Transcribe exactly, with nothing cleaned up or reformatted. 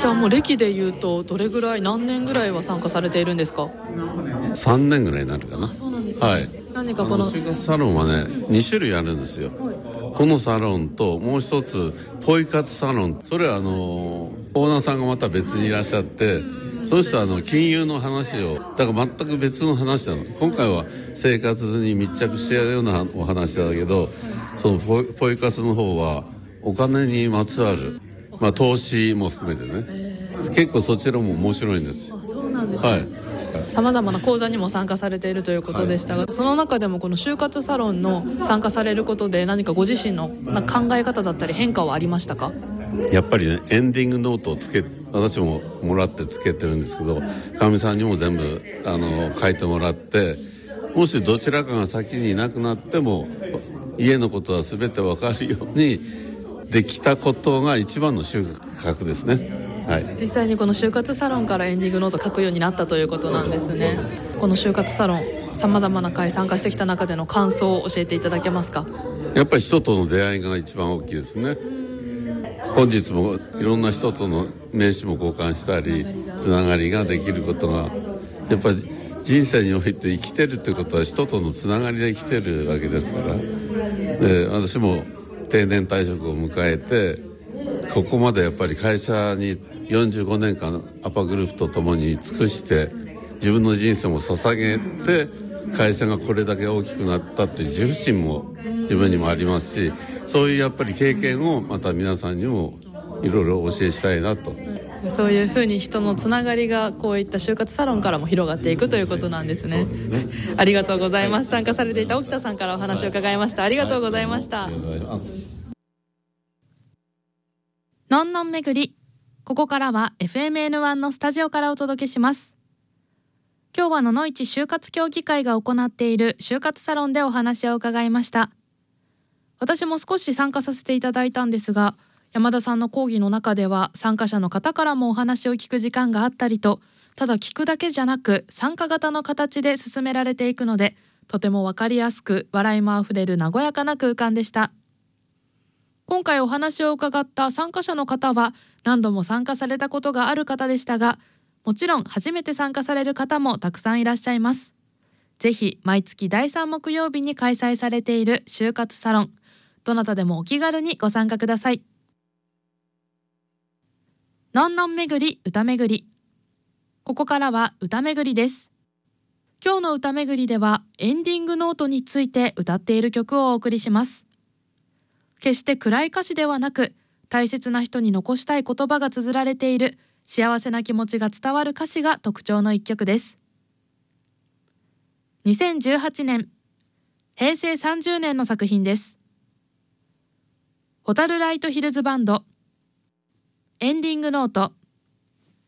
じゃあもう歴で言うとどれぐらい何年ぐらいは参加されているんですか？ さんねんぐらいになるかな。 そうなんですね、 はい、 何かこの就活サロンはね、うん、に種類あるんですよ、はい、このサロンともう一つポイ活サロン、それはあのオーナーさんがまた別にいらっしゃって、うん、その人はあの金融の話を、だから全く別の話なの。今回は生活に密着してやるようなお話だけど、そのポイ、ポイ活の方はお金にまつわる、まあ、投資も含めてね、えー、結構そちらも面白いんです。 あ、そうなんですね、 はい、 さまざまな講座にも参加されているということでしたが、はい、その中でもこの就活サロンの参加されることで何かご自身の考え方だったり変化はありましたか？ やっぱりね、エンディングノートをつけ、私ももらってつけてるんですけど、かみさんにも全部あの書いてもらって、もしどちらかが先にいなくなっても家のことは全て分かるようにできたことが一番の収穫ですね。はい、 実際にこの就活サロンからエンディングノート書くようになったということなんですね。この就活サロン、さまざまな会参加してきた中での感想を教えていただけますか？ やっぱり人との出会いが一番大きいですね。本日もいろんな人との名刺も交換したり、つながりができることが、やっぱり人生において生きてるってことは人とのつながりで生きてるわけですから、で私も定年退職を迎えて、ここまでやっぱり会社によんじゅうごねんかんアパグループとともに尽くして自分の人生も捧げて会社がこれだけ大きくなったっていう自負心も自分にもありますし、そういうやっぱり経験をまた皆さんにもいろいろお教えしたいなと。 そういうふうに人のつながりがこういった就活サロンからも広がっていくということなんですね。そうですね。ありがとうございます、はい、参加されていた沖田さんからお話を伺いました、はい、ありがとうございました、はい、お願いします。のんのん巡り、ここからは エフエムエヌワン のスタジオからお届けします。今日は野々市就活協議会が行っている就活サロンでお話を伺いました。私も少し参加させていただいたんですが、山田さんの講義の中では参加者の方からもお話を聞く時間があったりと、ただ聞くだけじゃなく参加型の形で進められていくので、とても分かりやすく笑いもあふれる和やかな空間でした。今回お話を伺った参加者の方は何度も参加されたことがある方でしたが、もちろん初めて参加される方もたくさんいらっしゃいます。ぜひ毎月だいさん木曜日に開催されている就活サロン、どなたでもお気軽にご参加ください。のんのん巡り、歌巡り。ここからは歌巡りです。今日の歌巡りではエンディングノートについて歌っている曲をお送りします。決して暗い歌詞ではなく、大切な人に残したい言葉が綴られている幸せな気持ちが伝わる歌詞が特徴の一曲です。にせんじゅうはちねん、へいせいさんじゅうねんの作品です。ホタルライトヒルズバンド、エンディングノート。